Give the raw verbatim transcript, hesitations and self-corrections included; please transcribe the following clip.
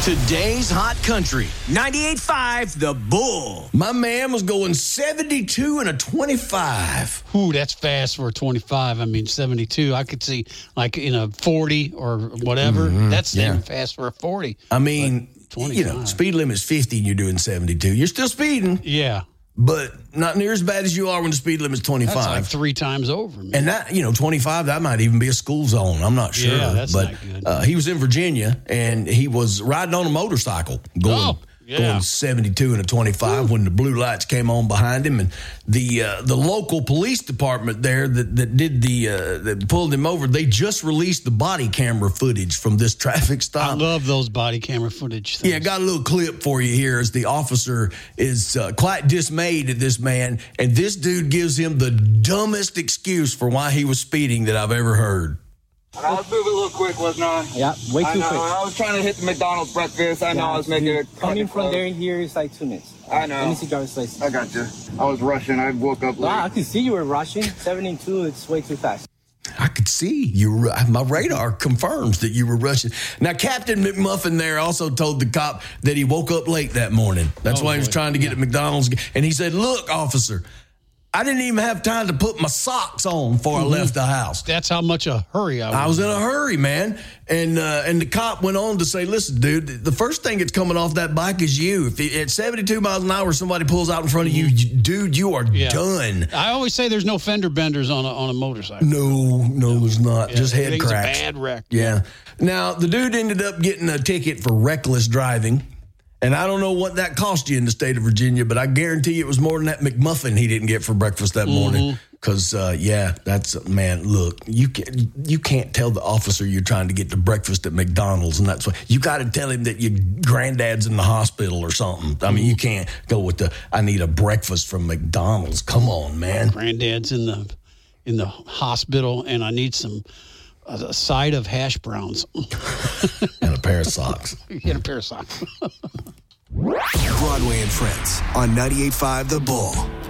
Today's Hot Country, ninety-eight point five The Bull. My man was going seventy-two and a twenty-five. Ooh, that's fast for a twenty-five. I mean, seventy-two. I could see like in a forty or whatever. Mm-hmm. That's even Yeah. fast for a forty. I mean, you know, speed limit's fifty and you're doing seventy-two. You're still speeding. Yeah. But not near as bad as you are when the speed limit's twenty-five. That's like three times over, man. And that, you know, twenty-five, that might even be a school zone. I'm not sure. Yeah, that's but, not good. Uh, he was in Virginia, and he was riding on a motorcycle going, Oh, yeah. going seventy-two and a twenty-five Ooh. When the blue lights came on behind him. And the uh, the local police department there that, that did the, uh, that pulled him over, they just released the body camera footage from this traffic stop. I love those body camera footage things. Yeah, got a little clip for you here as the officer is uh, quite dismayed at this man, and this dude gives him the dumbest excuse for why he was speeding that I've ever heard. I was moving a little quick, wasn't I? Yeah, way too I know, quick. I was trying to hit the McDonald's breakfast. I know Yeah, I was making it. Coming from there and here is like two minutes. I know. Let me see driver's license. I got you. I was rushing. I woke up late. Wow, I can see you were rushing. seventy-two, it's way too fast. I could see you were, my radar confirms that you were rushing. Now, Captain McMuffin there also told the cop that he woke up late that morning. That's Oh, why he was boy. trying to get to McDonald's. And he said, look, officer, I didn't even have time to put my socks on before I left the house. That's how much a hurry I was. I was in a hurry, man. And uh, and the cop went on to say, listen, dude, the first thing that's coming off that bike is you. If it, at seventy-two miles an hour, somebody pulls out in front of you, you dude, you are Yeah. done. I always say there's no fender benders on a, on a motorcycle. No, no, there's not. Yeah, Just head everything's cracks. a bad wreck. Yeah. Now, the dude ended up getting a ticket for reckless driving. And I don't know what that cost you in the state of Virginia, but I guarantee you it was more than that McMuffin he didn't get for breakfast that morning. Because, uh, yeah, that's, man, look, you can't, you can't tell the officer you're trying to get to breakfast at McDonald's. And that's what you got to tell him that your granddad's in the hospital or something. I mean, you can't go with the, I need a breakfast from McDonald's. Come on, man. Granddad's in the in the hospital, and I need some a, a side of hash browns And a pair of socks. and a pair of socks. Broadway and Friends on ninety-eight point five The Bull.